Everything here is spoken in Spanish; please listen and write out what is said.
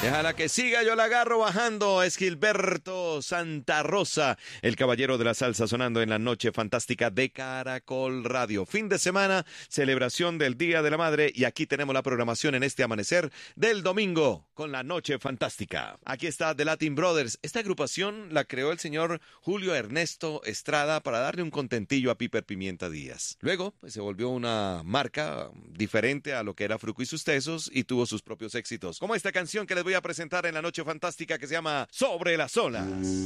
Déjala que siga, yo la agarro bajando. Es Gilberto Santa Rosa, el caballero de la salsa, sonando en la noche fantástica de Caracol Radio. Fin de semana, celebración del Día de la Madre, y aquí tenemos la programación en este amanecer del domingo con la noche fantástica. Aquí está The Latin Brothers. Esta agrupación la creó el señor Julio Ernesto Estrada para darle un contentillo a Piper Pimienta Díaz. Luego, pues, se volvió una marca diferente a lo que era Fruco y sus Tesos y tuvo sus propios éxitos, como esta canción que les voy a presentar en la noche fantástica que se llama Sobre las Olas.